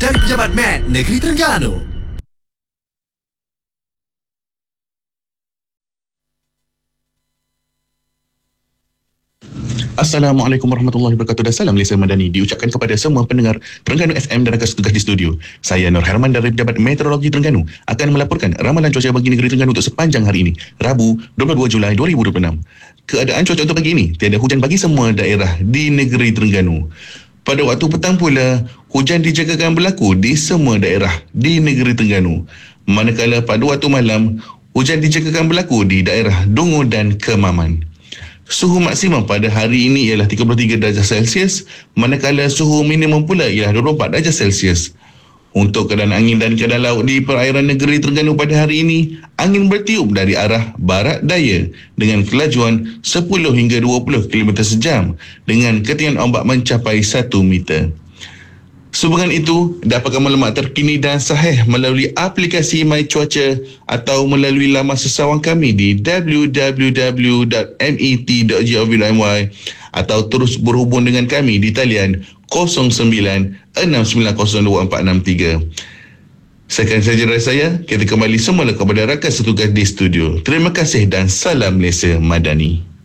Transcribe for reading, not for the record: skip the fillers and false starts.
dari Pejabat MAT Negeri Terengganu. Assalamualaikum warahmatullahi wabarakatuh dan salam Malaysia Madani diucapkan kepada semua pendengar Terengganu FM dan rakan setugas di studio. Saya Nur Herman dari Pejabat Meteorologi Terengganu akan melaporkan ramalan cuaca bagi negeri Terengganu untuk sepanjang hari ini, Rabu 22 Julai 2026. Keadaan cuaca untuk pagi ini, tiada hujan bagi semua daerah di negeri Terengganu. Pada waktu petang pula, hujan dijangkakan berlaku di semua daerah di negeri Terengganu. Manakala pada waktu malam, hujan dijangkakan berlaku di daerah Dungu dan Kemaman. Suhu maksimum pada hari ini ialah 33 darjah Celsius, manakala suhu minimum pula ialah 24 darjah Celsius. Untuk keadaan angin dan keadaan laut di perairan negeri Terengganu pada hari ini, angin bertiup dari arah barat daya dengan kelajuan 10 hingga 20 km sejam dengan ketinggian ombak mencapai 1 meter. Sehubungan itu, dapatkan maklumat terkini dan sahih melalui aplikasi My Cuaca atau melalui laman sesawang kami di www.met.gov.my atau terus berhubung dengan kami di talian 0969024663. Sekian saja dari saya. Kita kembali semula kepada rakan setugas di studio. Terima kasih dan salam Malaysia Madani.